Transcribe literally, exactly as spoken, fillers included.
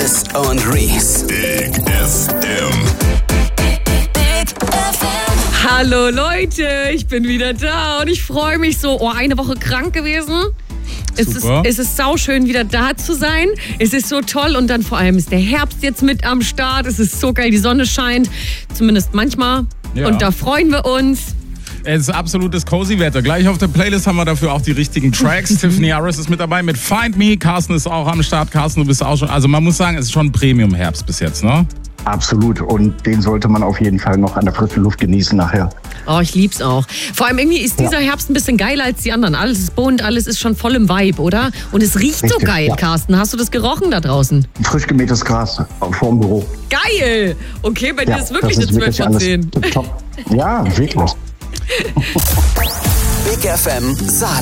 Dennis und Reese. Big F M. Big F M. Hallo Leute, ich bin wieder da und ich freue mich so. Oh, eine Woche krank gewesen. Es ist, es ist sauschön, wieder da zu sein. Es ist so toll und dann vor allem ist der Herbst jetzt mit am Start. Es ist so geil, die Sonne scheint, zumindest manchmal. Ja. Und da freuen wir uns. Es ist absolutes Cozy-Wetter. Gleich auf der Playlist haben wir dafür auch die richtigen Tracks. Tiffany Harris ist mit dabei mit Find Me. Carsten ist auch am Start. Carsten, du bist auch schon... Also man muss sagen, es ist schon Premium-Herbst bis jetzt, ne? Absolut. Und den sollte man auf jeden Fall noch an der frischen Luft genießen nachher. Oh, ich lieb's auch. Vor allem irgendwie ist dieser ja. Herbst ein bisschen geiler als die anderen. Alles ist bunt, alles ist schon voll im Vibe, oder? Und es riecht Richtig, so geil, ja. Carsten. Hast du das gerochen da draußen? Frisch gemähtes Gras vorm Büro. Geil! Okay, bei dir Ja, ist wirklich das eine zwölf von alles zehn. top. Ja, wirklich. Big F M Saarland.